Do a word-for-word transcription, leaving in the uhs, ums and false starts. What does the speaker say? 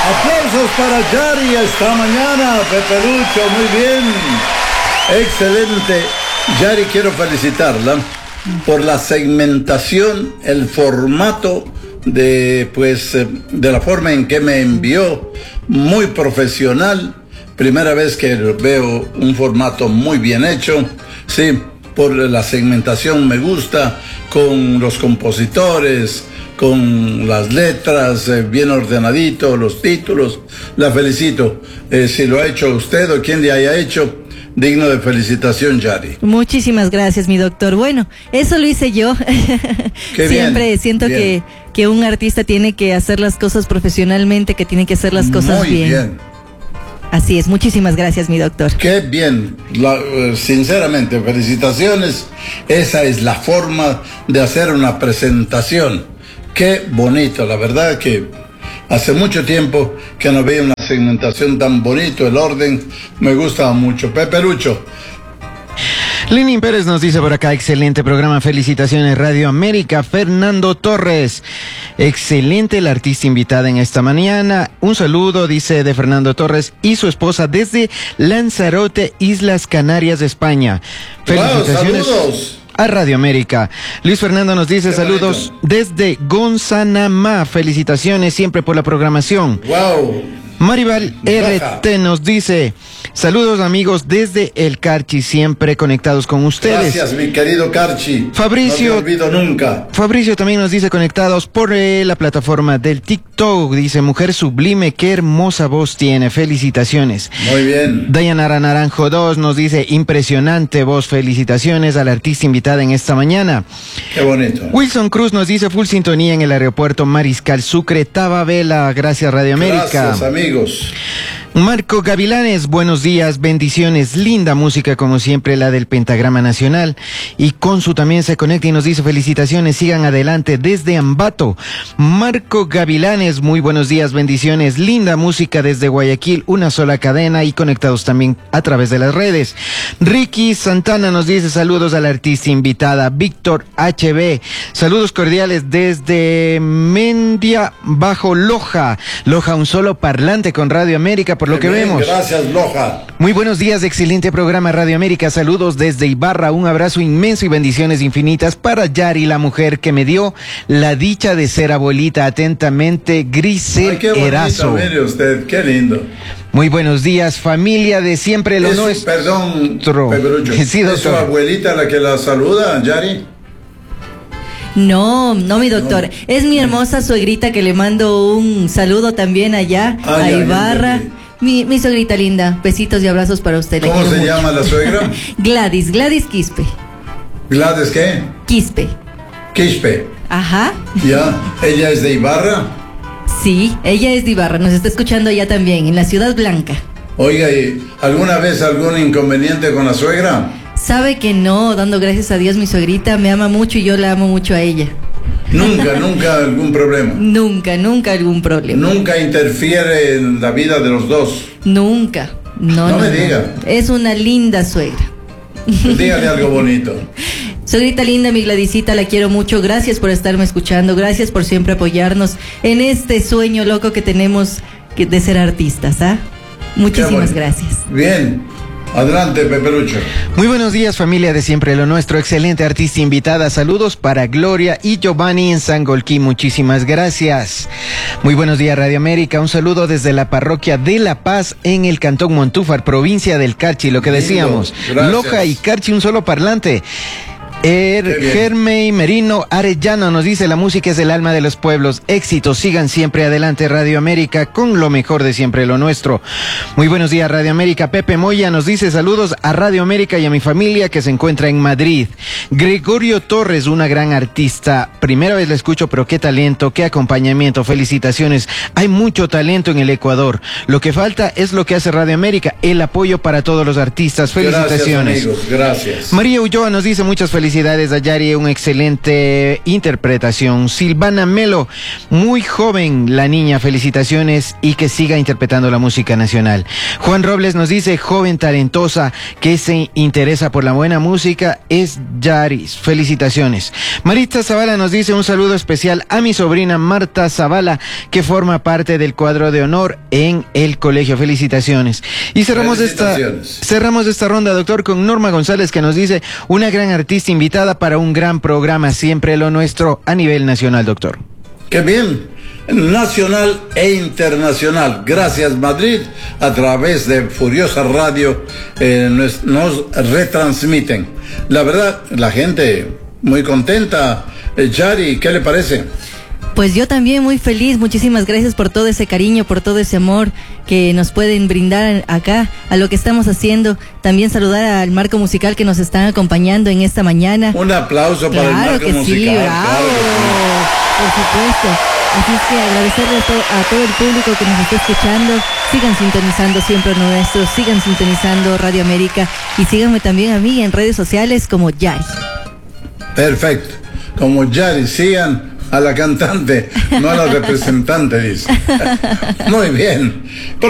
Aplausos para Yari esta mañana, Pepe Lucho, muy bien. Excelente. Yari, quiero felicitarla por la segmentación, el formato de, pues, de la forma en que me envió, muy profesional. Primera vez que veo un formato muy bien hecho, sí, por la segmentación me gusta, con los compositores, con las letras, eh, bien ordenadito, los títulos. La felicito. Eh, si lo ha hecho usted o quien le haya hecho, digno de felicitación, Yari. Muchísimas gracias, mi doctor. Bueno, eso lo hice yo. Qué Siempre bien, siento bien. que, que un artista tiene que hacer las cosas profesionalmente, que tiene que hacer las cosas Muy bien. bien. Así es, muchísimas gracias, mi doctor. Qué bien, la, eh, sinceramente, felicitaciones. Esa es la forma de hacer una presentación. Qué bonito, la verdad que hace mucho tiempo que no veía una segmentación tan bonito, el orden me gusta mucho. Pepe Lucho. Lenin Pérez nos dice por acá, excelente programa, felicitaciones Radio América. Fernando Torres, excelente la artista invitada en esta mañana. Un saludo, dice, de Fernando Torres y su esposa desde Lanzarote, Islas Canarias, España. Felicitaciones. Wow, saludos a Radio América. Luis Fernando nos dice Qué saludos bonito. desde Gonzanamá. Felicitaciones siempre por la programación. Wow. Maribal R T nos dice saludos amigos desde el Carchi, siempre conectados con ustedes. Gracias, mi querido Carchi. Fabricio, no te olvido nunca. Fabricio también nos dice conectados por eh, la plataforma del TikTok. Dice, mujer sublime, qué hermosa voz tiene, felicitaciones. Muy bien. Dayanara Naranjo dos nos dice, impresionante voz, felicitaciones a la artista invitada en esta mañana. Qué bonito. Wilson Cruz nos dice, full sintonía en el aeropuerto Mariscal Sucre, Tababela. Gracias Radio América. Gracias, amigos. Marco Gavilanes, buenos días, bendiciones, linda música como siempre, la del Pentagrama Nacional. Y Consu también se conecta y nos dice felicitaciones, sigan adelante desde Ambato. Marco Gavilanes, muy buenos días, bendiciones, linda música desde Guayaquil, una sola cadena y conectados también a través de las redes. Ricky Santana nos dice saludos a la artista invitada, Víctor H B, saludos cordiales desde Mendia Bajo Loja. Loja, un solo parlante con Radio América, por lo que Bien, vemos. Gracias, Loja. Muy buenos días, excelente programa Radio América, saludos desde Ibarra, un abrazo inmenso y bendiciones infinitas para Yari, la mujer que me dio la dicha de ser abuelita. Atentamente, Grisel Ay, qué bonito, Erazo. mire usted, qué lindo. Muy buenos días, familia de siempre lo Es su- nuestro. Perdón, Pepe Lucho. Sí, ¿Es su doctor. abuelita la que la saluda, Yari? No, no, mi doctor. No. Es mi hermosa suegrita que le mando un saludo también allá, Ah, a ya, ya, Ibarra. ya, ya. Mi, mi suegrita linda. Besitos y abrazos para usted. le ¿Cómo quiero se mucho. llama la suegra? Gladys, Gladys Quispe. Gladys, ¿qué? Quispe. Quispe. Ajá. Ya, ella es de Ibarra. Sí, ella es de Ibarra. Nos está escuchando allá también, en la Ciudad Blanca. Oiga, ¿y alguna vez algún inconveniente con la suegra? Sabe que no, dando gracias a Dios, mi suegrita me ama mucho y yo la amo mucho a ella. Nunca, nunca algún problema. Nunca, nunca algún problema. Nunca interfiere en la vida de los dos. Nunca. No, No no, me no. diga. Es una linda suegra. Pues dígale algo bonito. Suegrita linda, mi Gladysita, la quiero mucho. Gracias por estarme escuchando. Gracias por siempre apoyarnos en este sueño loco que tenemos que- de ser artistas, ¿ah? Muchísimas Qué bueno. gracias. Bien. Adelante, Pepe Lucho. Muy buenos días, familia de siempre lo nuestro, excelente artista invitada. Saludos para Gloria y Giovanni en Sangolquí, muchísimas gracias. Muy buenos días, Radio América. Un saludo desde la parroquia de La Paz en el Cantón Montúfar, provincia del Carchi, lo que Lindo, decíamos. gracias. Loja y Carchi, un solo parlante. Er, Qué bien. Germey Merino Arellano nos dice, la música es el alma de los pueblos. Éxitos, sigan siempre adelante Radio América con lo mejor de siempre lo nuestro. Muy buenos días Radio América. Pepe Moya nos dice saludos a Radio América y a mi familia que se encuentra en Madrid. Gregorio Torres, una gran artista. Primera vez la escucho, pero qué talento, qué acompañamiento. Felicitaciones. Hay mucho talento en el Ecuador. Lo que falta es lo que hace Radio América, el apoyo para todos los artistas. Felicitaciones. Gracias, amigos. Gracias. María Ulloa nos dice muchas felicidades. felicidades a Yari, una excelente interpretación. Silvana Melo, muy joven la niña, felicitaciones y que siga interpretando la música nacional. Juan Robles nos dice, joven talentosa que se interesa por la buena música es Yari, felicitaciones. Maritza Zavala nos dice un saludo especial a mi sobrina Marta Zavala, que forma parte del cuadro de honor en el colegio. Felicitaciones. Y cerramos esta, cerramos esta ronda, doctor, con Norma González, que nos dice una gran artista invitada para un gran programa, siempre lo nuestro a nivel nacional, doctor. Qué bien, nacional e internacional. Gracias, Madrid, a través de Furiosa Radio eh, nos, nos retransmiten. La verdad, la gente muy contenta. Eh, Yari, ¿qué le parece? Pues yo también muy feliz, muchísimas gracias por todo ese cariño, por todo ese amor que nos pueden brindar acá a lo que estamos haciendo. También saludar al marco musical que nos están acompañando en esta mañana. Un aplauso para claro el marco que musical. Sí, bravo, claro que sí. Por supuesto. Así es que agradecerle a, to a todo el público que nos está escuchando. Sigan sintonizando siempre lo nuestro, sigan sintonizando Radio América y síganme también a mí en redes sociales como Yari. Perfecto, como Yari, sigan a la cantante, no a la representante, dice. Muy bien.